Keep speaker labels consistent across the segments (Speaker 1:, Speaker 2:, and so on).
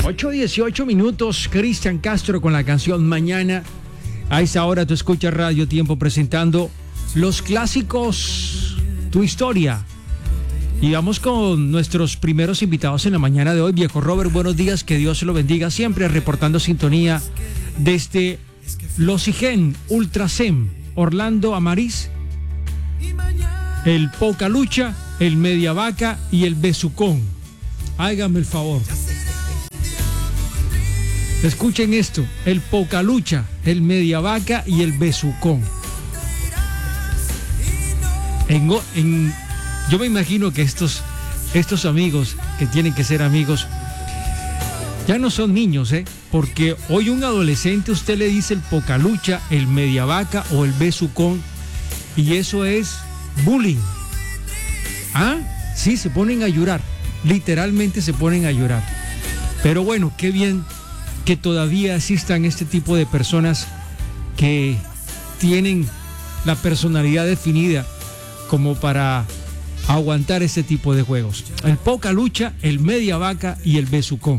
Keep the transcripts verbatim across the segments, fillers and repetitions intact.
Speaker 1: ocho dieciocho minutos, Cristian Castro con la canción Mañana. A esa hora tú escuchas Radio Tiempo presentando los clásicos, tu historia. Y vamos con nuestros primeros invitados en la mañana de hoy. Viejo Robert, buenos días, que Dios se lo bendiga siempre, reportando sintonía desde Los Higen, Ultrasem, Orlando Amariz, el Poca Lucha, el Media Vaca y el Besucón. Háganme el favor. Escuchen esto, el Poca Lucha, el Media Vaca y el Besucón. En, en, yo me imagino que estos, estos amigos, que tienen que ser amigos, ya no son niños, ¿eh? Porque hoy un adolescente usted le dice el Poca Lucha, el Media Vaca o el Besucón, y eso es bullying. ¿Ah? Sí, se ponen a llorar, literalmente se ponen a llorar. Pero bueno, qué bien que todavía existan este tipo de personas que tienen la personalidad definida como para aguantar este tipo de juegos. El Poca Lucha, el Media Vaca y el Besucón.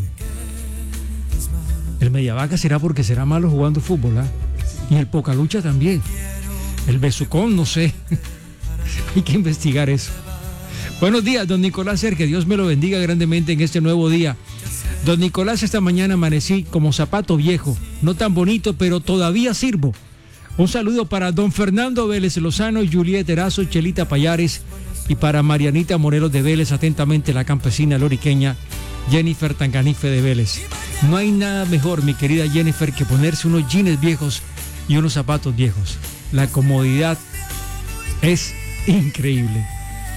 Speaker 1: El Media Vaca será porque será malo jugando fútbol, ¿ah? Y el Poca Lucha también. El Besucón, no sé. Hay que investigar eso. Buenos días, don Nicolás Ser, que Dios me lo bendiga grandemente en este nuevo día. Don Nicolás, esta mañana amanecí como zapato viejo, no tan bonito, pero todavía sirvo. Un saludo para don Fernando Vélez Lozano, Julieta Erazo, Chelita Payares, y para Marianita Morelos de Vélez, atentamente la campesina loriqueña Jennifer Tanganife de Vélez. No hay nada mejor, mi querida Jennifer, que ponerse unos jeans viejos y unos zapatos viejos. La comodidad es increíble.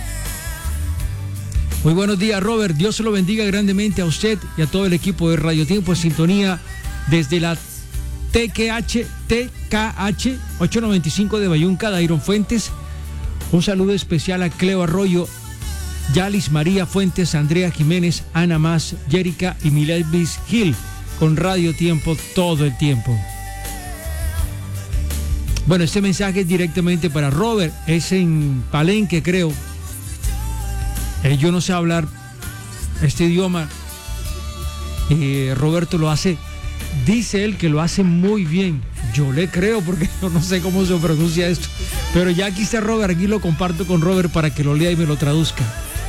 Speaker 1: Muy buenos días, Robert. Dios se lo bendiga grandemente a usted y a todo el equipo de Radio Tiempo en sintonía desde la T K H, T K H ochocientos noventa y cinco de Bayunca, Dairon Fuentes. Un saludo especial a Cleo Arroyo, Yalis María Fuentes, Andrea Jiménez, Ana Más, Jerica y Milevis Gil con Radio Tiempo todo el tiempo. Bueno, este mensaje es directamente para Robert, es en Palenque, creo. Eh, yo no sé hablar este idioma. Eh, Roberto lo hace, dice él que lo hace muy bien. Yo le creo porque yo no sé cómo se pronuncia esto. Pero ya aquí está Robert, aquí lo comparto con Robert para que lo lea y me lo traduzca.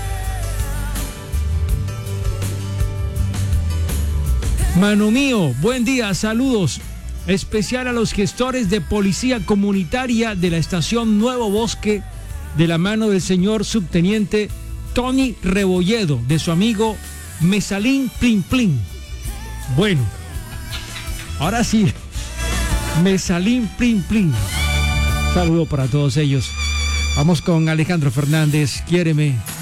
Speaker 1: Mano mío, buen día, saludos. Especial a los gestores de policía comunitaria de la estación Nuevo Bosque, de la mano del señor subteniente Tony Rebolledo, de su amigo Mesalín Plin Plin. Bueno, ahora sí, Mesalín Plin Plin. Saludo para todos ellos. Vamos con Alejandro Fernández, Quiéreme.